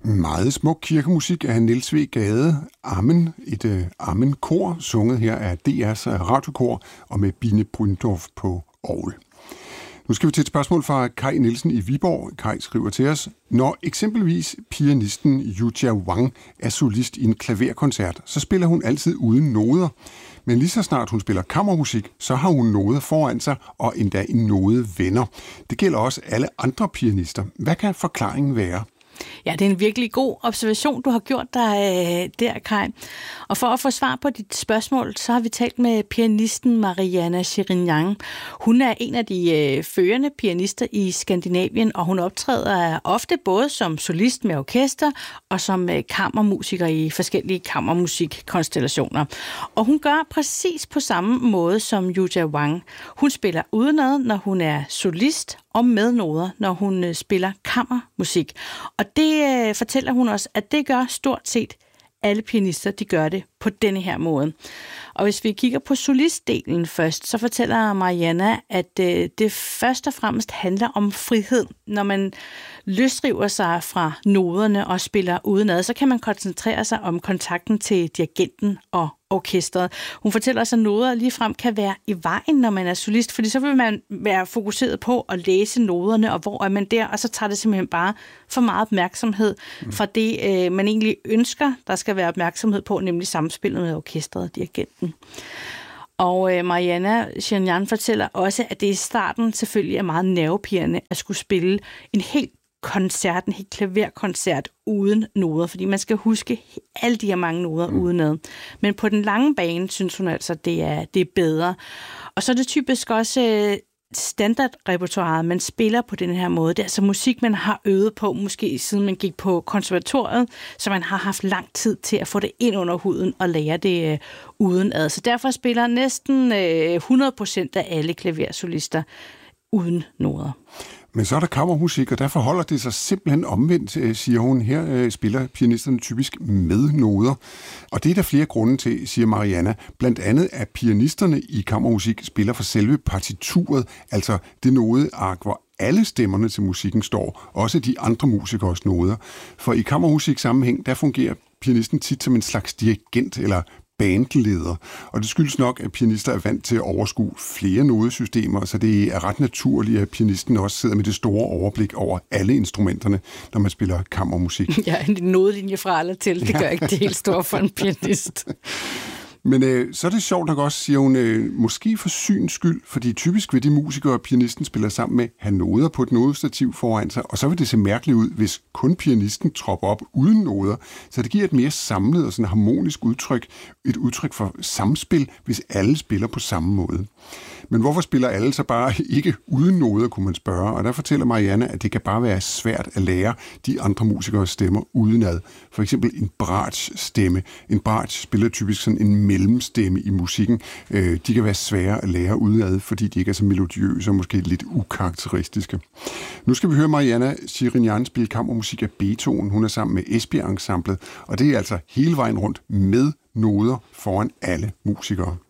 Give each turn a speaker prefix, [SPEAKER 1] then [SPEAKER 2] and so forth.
[SPEAKER 1] Meget smuk kirkemusik af Niels W. Gade. Amen, et Amen-kor, sunget her af DR's radiokor og med Bine Bryndorf på orgel. Nu skal vi til et spørgsmål fra Kai Nielsen i Viborg. Kai skriver til os: Når eksempelvis pianisten Yujia Wang er solist i en klaverkoncert, så spiller hun altid uden noder. Men lige så snart hun spiller kammermusik, så har hun noder foran sig og endda en nodevenner. Det gælder også alle andre pianister. Hvad kan forklaringen være?
[SPEAKER 2] Ja, det er en virkelig god observation, du har gjort dig der, Kai. Og for at få svar på dit spørgsmål, så har vi talt med pianisten Mariana Shirinyan. Hun er en af de førende pianister i Skandinavien, og hun optræder ofte både som solist med orkester og som kammermusiker i forskellige kammermusikkonstellationer. Og hun gør præcis på samme måde som Yujia Wang. Hun spiller udenad, når hun er solist, og med noder, når hun spiller kammermusik. Og det fortæller hun os, at det gør stort set alle pianister, de gør det på denne her måde. Og hvis vi kigger på solistdelen først, så fortæller Mariana, at det først og fremmest handler om frihed. Når man løsriver sig fra noderne og spiller udenad, så kan man koncentrere sig om kontakten til dirigenten og orkestret. Hun fortæller os, at noder ligefrem kan være i vejen, når man er solist, fordi så vil man være fokuseret på at læse noderne, og hvor er man der, og så tager det simpelthen bare for meget opmærksomhed fra det, man egentlig ønsker, der skal være opmærksomhed på, nemlig samspillet med orkestret og dirigenten. Og Mariana Shirinyan fortæller også, at det i starten selvfølgelig er meget nervepirrende at skulle spille en helt klaverkoncert uden noder, fordi man skal huske alle de her mange noder udenad. Men på den lange bane synes hun altså, det er bedre. Og så er det typisk også standardrepertoiret, man spiller på den her måde. Det er altså musik, man har øvet på, måske siden man gik på konservatoriet, så man har haft lang tid til at få det ind under huden og lære det udenad. Så derfor spiller næsten 100% af alle klaversolister uden noder.
[SPEAKER 1] Men så er der kammermusik, og der forholder det sig simpelthen omvendt, siger hun. Her spiller pianisterne typisk med noder. Og det er der flere grunde til, siger Mariana. Blandt andet, at pianisterne i kammermusik spiller for selve partituret, altså det nodeark, hvor alle stemmerne til musikken står, også de andre musikers noder. For i kammermusik sammenhæng, der fungerer pianisten tit som en slags dirigent eller bandleder, og det skyldes nok, at pianister er vant til at overskue flere nodesystemer, så det er ret naturligt, at pianisten også sidder med det store overblik over alle instrumenterne, når man spiller kammermusik.
[SPEAKER 2] Ja, en nodelinje fra eller til, det gør ikke det helt store for en pianist.
[SPEAKER 1] Men så er det sjovt nok også, siger hun, måske for syns skyld, fordi typisk vil de musikere og pianisten spiller sammen med have noder på et nodestativ foran sig, og så vil det se mærkeligt ud, hvis kun pianisten tropper op uden noder. Så det giver et mere samlet og sådan harmonisk udtryk, et udtryk for samspil, hvis alle spiller på samme måde. Men hvorfor spiller alle så bare ikke uden noder, kunne man spørge. Og der fortæller Mariana, at det kan bare være svært at lære de andre musikers stemmer udenad. For eksempel en bratsch-stemme. En bratsch spiller typisk sådan en mellemstemme i musikken. De kan være svære at lære udenad, fordi de ikke er så melodiøse og måske lidt ukarakteristiske. Nu skal vi høre Mariana Shirinyan spille kammermusik af Beethoven. Hun er sammen med Esbjerg Ensemblet, og det er altså hele vejen rundt med noder foran alle musikere.